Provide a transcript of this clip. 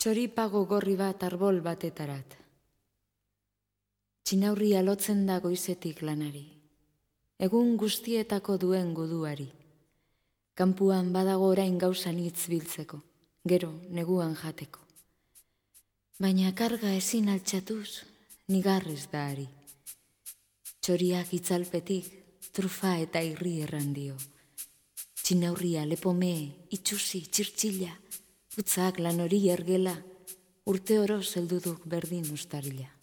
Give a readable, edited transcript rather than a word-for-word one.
Txoripago gorri bat arbol batetarat. Txinaurria lotzen da goizetik lanari. Egun guztietako duen guduari. Kanpuan badago orain gauzan hitz biltzeko, gero neguan jateko. Baina karga ezin altxatuz, nigarrez da ari. Txoriak itzalpetik, trufa eta irri errandio. Txinaurria lepome, itxusi, txirtxila, utzak lan hori ergela, urte oro zelduduk berdin ustarila.